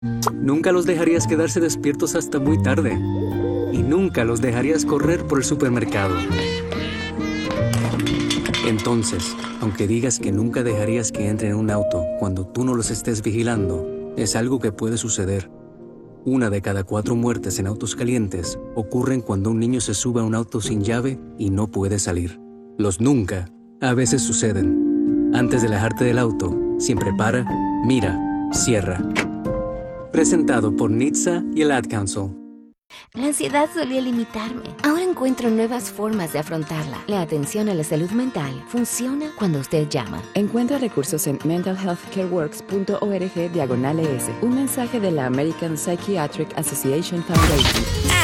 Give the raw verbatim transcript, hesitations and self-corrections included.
Nunca los dejarías quedarse despiertos hasta muy tarde. Y nunca los dejarías correr por el supermercado. Entonces, aunque digas que nunca dejarías que entren en un auto cuando tú no los estés vigilando, es algo que puede suceder. Una de cada cuatro muertes en autos calientes ocurren cuando un niño se sube a un auto sin llave y no puede salir. Los nunca a veces suceden. Antes de alejarte del auto, siempre para, mira, cierra. Presentado por N H T S A y el Ad Council. La ansiedad solía limitarme. Ahora encuentro nuevas formas de afrontarla. La atención a la salud mental funciona cuando usted llama. Encuentra recursos en mental health care works punto org diagonal es. Un mensaje de la American Psychiatric Association Foundation.